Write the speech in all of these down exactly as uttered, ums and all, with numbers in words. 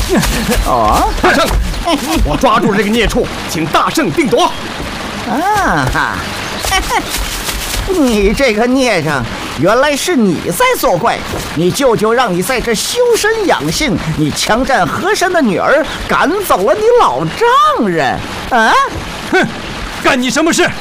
哦， 大圣，我抓住这个孽畜，请大圣定夺。 啊哈！你这个孽障，原来是你在作怪！你舅舅让你在这修身养性，你强占和珅的女儿，赶走了你老丈人，啊！ 哼，干你什么事？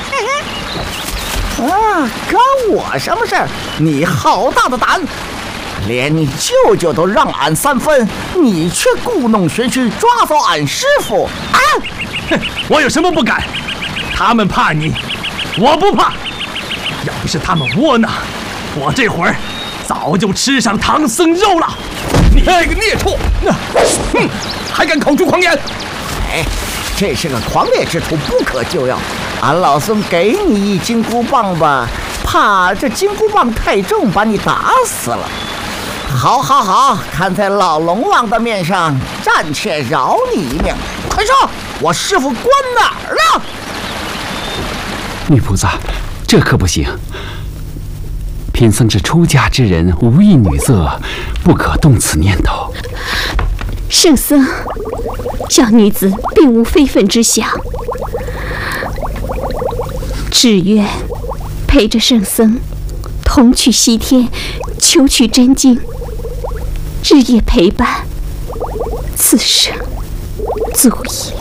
啊，干我什么事儿？你好大的胆！连你舅舅都让俺三分，你却故弄玄虚，抓走俺师傅啊！ 哼，我有什么不敢？他们怕你，我不怕。要不是他们窝囊，我这会儿早就吃上唐僧肉了。你这个孽畜，哼，还敢口出狂言！ 哎，这是个狂烈之徒，不可救药。俺老孙给你一金箍棒吧，怕这金箍棒太重，把你打死了。好，好，好，看在老龙王的面上，暂且饶你一命。快说，我师傅关哪儿了？ 女菩萨，这可不行。贫僧是出家之人，无意女色，不可动此念头。 圣僧，小女子并无非分之想，只愿陪着圣僧同去西天，求取真经，日夜陪伴，此生足矣。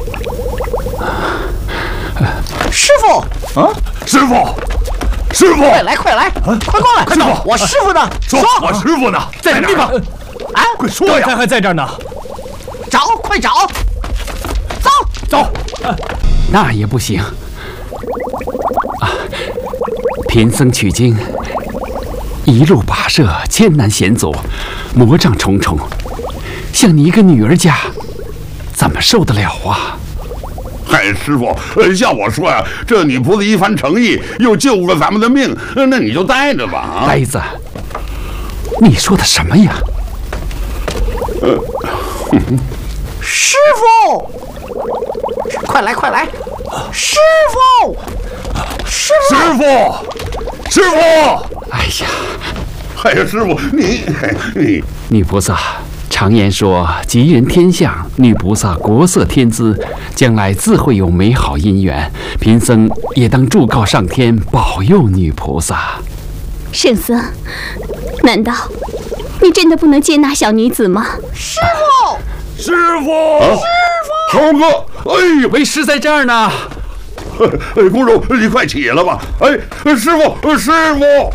师傅， 啊，师傅，师傅， 快来，快来，啊、快过来！ 师傅， 我师傅呢？ 说，我师傅呢？在什么地方？ 啊， 快说呀！刚才还在这儿呢。 找，快找！走， 走。 啊、那也不行。啊，贫僧取经，一路跋涉，艰难险阻，魔障重重，像你一个女儿家，怎么受得了啊？ 嗨，师傅，要我说呀，这女仆子一番诚意，又救过咱们的命，那你就带着吧。啊， 呆子，你说的什么呀？ 呃， 师傅，快来，快来！师傅，师傅， 师傅，师傅！ 哎呀， 哎呀，师傅，你你女菩萨。常言说，吉人天相，女菩萨国色天姿，将来自会有美好姻缘。贫僧也当祝告上天，保佑女菩萨。 圣僧，难道你真的不能接纳小女子吗？ 师傅， 师傅，啊、师傅，长哥，哎呀， 为师在这儿呢。 哎，公主，你快起来吧！哎，师傅，师傅。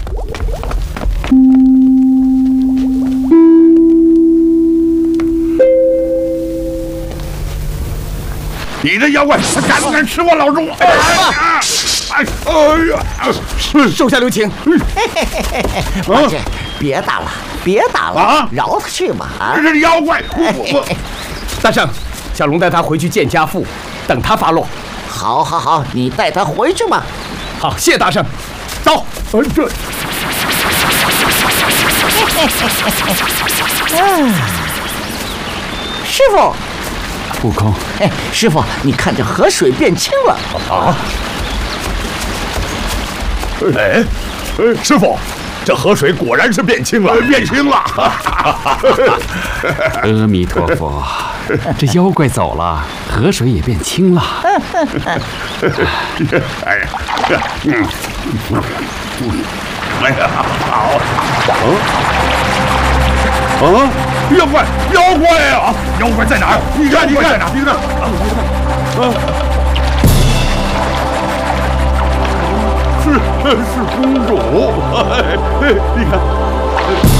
你这妖怪，敢不敢吃我老猪？哎呀！哎呀！ 手下留情。 八戒，别打了，别打了，啊、饶他去吧！啊， 这是妖怪！我大圣，小龙带他回去见家父，等他发落。 好，好，好，你带他回去吧。 好，谢大圣。走。 哎，这。 师傅。 悟空， 哎，师傅，你看这河水变清了啊！哎，哎，师傅，这河水果然是变清了， 变清了！ 阿弥陀佛，这妖怪走了，河水也变清了。 哎呀，嗯，哎呀，好，啊！啊！妖怪，妖怪呀、啊！ 妖怪在哪儿？ 你看，你看，你看，啊！是是公主，哎，你看。